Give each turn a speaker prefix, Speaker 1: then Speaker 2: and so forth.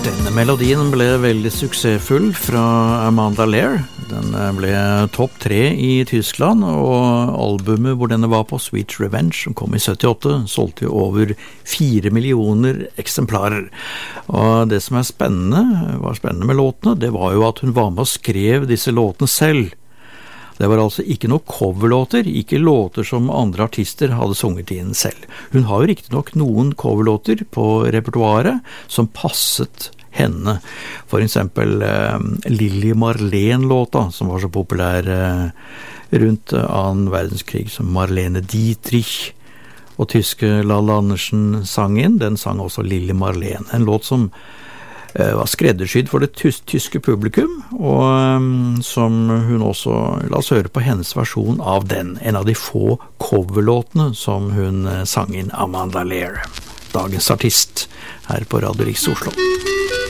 Speaker 1: Denne melodien ble veldig suksessfull fra Amanda Lear. Den ble topp 3 i Tyskland, og albumet hvor denne var på, Sweet Revenge, som kom i 78, solgte jo over 4 millioner eksemplarer. Og det som var spennende med låtene, det var jo at hun var med og skrev disse låtene selv. Det var altså ikke noen coverlåter, ikke låter som andre artister hadde sunget inn selv. Hun har jo riktig nok noen coverlåter på repertoaret som passet henne. For eksempel Lili Marleen-låta, som var så populær rundt 2. verdenskrig, som Marlene Dietrich og tyske Lalla Andersen sang inn. Den sang også Lili Marleen, en låt som var skreddersydd for det tyske publikum, og som hun også, la oss høre på hennes versjon av den, en av de få coverlåtene som hun sang inn, Amanda Lear, dagens artist her på Radio Riks Oslo.